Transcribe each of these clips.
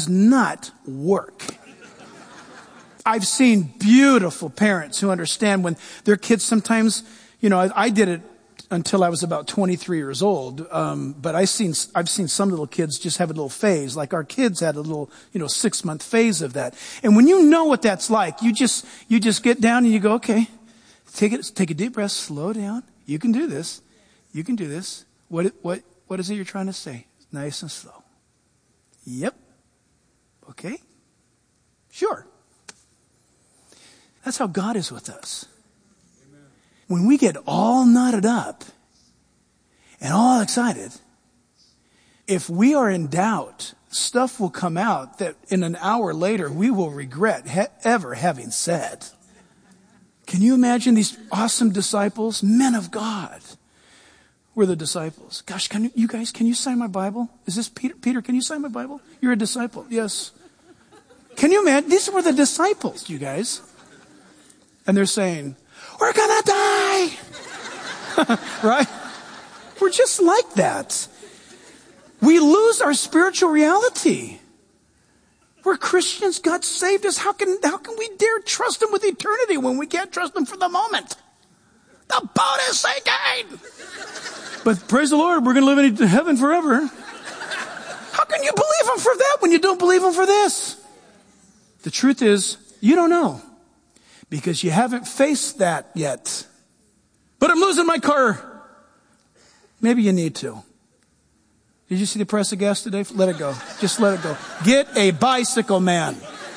does not work. I've seen beautiful parents who understand when their kids sometimes, I did it until I was about 23 years old. But I've seen some little kids just have a little phase, like our kids had a little, 6-month phase of that. And when you know what that's like, you just get down and you go, okay, take a deep breath, slow down. You can do this. You can do this. What is it you're trying to say? Nice and slow. Yep. Okay. Sure. That's how God is with us. When we get all knotted up and all excited, if we are in doubt, stuff will come out that in an hour later we will regret ever having said. Can you imagine these awesome disciples, men of God? We're the disciples. Gosh, can you sign my Bible? Is this Peter? Peter, can you sign my Bible? You're a disciple. Yes. Can you imagine? These were the disciples, you guys. And they're saying, we're going to die. Right? We're just like that. We lose our spiritual reality. We're Christians. God saved us. How can we dare trust him with eternity when we can't trust him for the moment? The boat is sinking. But praise the Lord, we're going to live in heaven forever. How can you believe him for that when you don't believe him for this? The truth is, you don't know. Because you haven't faced that yet. But I'm losing my car. Maybe you need to. Did you see the price of gas today? Let it go. Just let it go. Get a bicycle, man.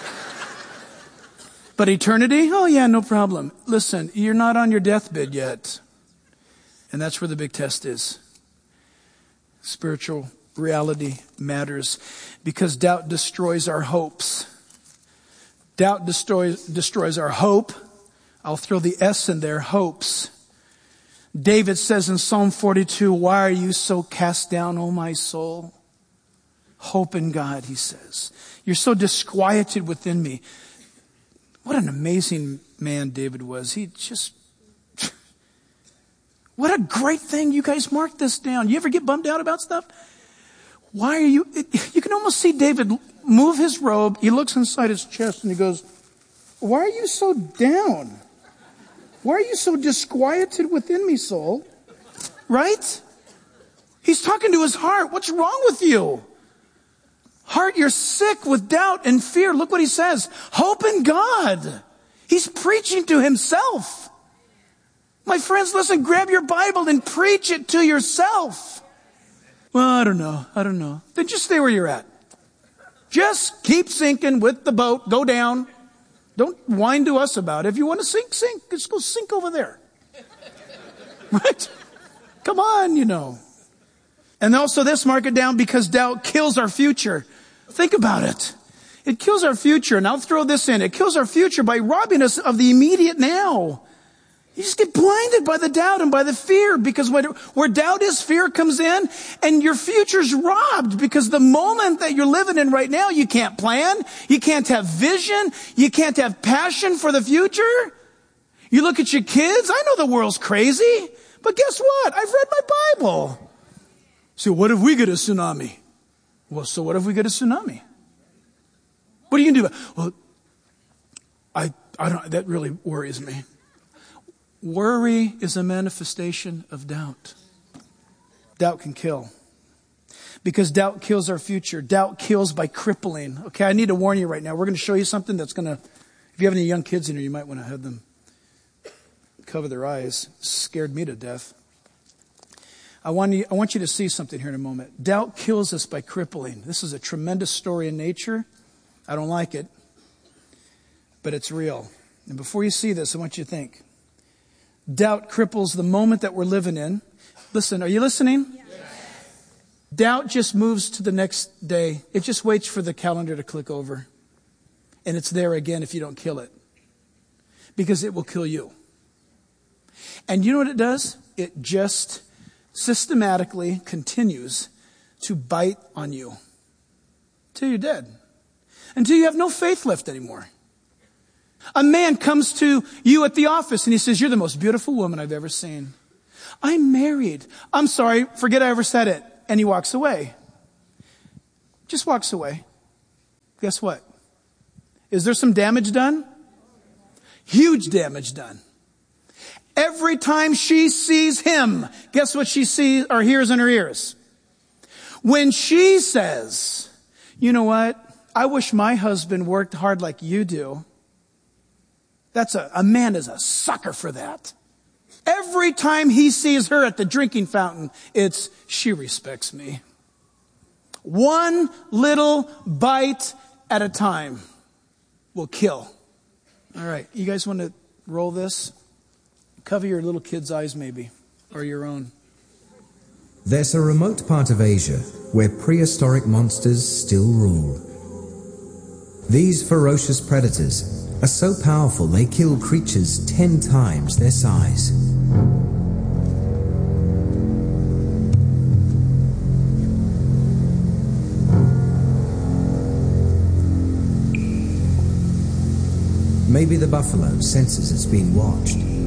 But eternity? Oh yeah, no problem. Listen, you're not on your deathbed yet. And that's where the big test is. Spiritual reality matters because doubt destroys our hopes. Doubt destroys our hope. I'll throw the S in there, hopes. David says in Psalm 42, why are you so cast down, O my soul? Hope in God, he says. You're so disquieted within me. What an amazing man David was. What a great thing. You guys mark this down. You ever get bummed out about stuff? Why are you can almost see David move his robe. He looks inside his chest and he goes, why are you so down? Why are you so disquieted within me, soul? Right? He's talking to his heart. What's wrong with you? Heart, you're sick with doubt and fear. Look what he says. Hope in God. He's preaching to himself. My friends, listen, grab your Bible and preach it to yourself. Well, I don't know. Then just stay where you're at. Just keep sinking with the boat. Go down. Don't whine to us about it. If you want to sink. Just go sink over there. Right? Come on, And also this, mark it down, because doubt kills our future. Think about it. It kills our future. And I'll throw this in. It kills our future by robbing us of the immediate now. You just get blinded by the doubt and by the fear, because where doubt is, fear comes in, and your future's robbed, because the moment that you're living in right now, you can't plan, you can't have vision, you can't have passion for the future. You look at your kids, I know the world's crazy, but guess what? I've read my Bible. So what if we get a tsunami? Well, so what if we get a tsunami? What are you going to do? Well, I don't, that really worries me. Worry is a manifestation of doubt. Doubt can kill. Because doubt kills our future. Doubt kills by crippling. Okay, I need to warn you right now. We're going to show you something that's going to, if you have any young kids in here, you might want to have them cover their eyes. It scared me to death. I want you to see something here in a moment. Doubt kills us by crippling. This is a tremendous story in nature. I don't like it, but it's real. And before you see this, I want you to think. Doubt cripples the moment that we're living in. Listen, are you listening? Yes. Doubt just moves to the next day. It just waits for the calendar to click over. And it's there again if you don't kill it. Because it will kill you. And you know what it does? It just systematically continues to bite on you. Until you're dead. Until you have no faith left anymore. A man comes to you at the office and he says, you're the most beautiful woman I've ever seen. I'm married. I'm sorry, forget I ever said it. And he walks away. Just walks away. guess what? Is there some damage done? Huge damage done. Every time she sees him, guess what she sees or hears in her ears? When she says, you know what? I wish my husband worked hard like you do. That's a man is a sucker for that. Every time he sees her at the drinking fountain, it's, she respects me. One little bite at a time will kill. All right, you guys want to roll this? Cover your little kid's eyes maybe, or your own. There's a remote part of Asia where prehistoric monsters still rule. These ferocious predators are so powerful they kill creatures 10 times their size. Maybe the buffalo senses it's being watched.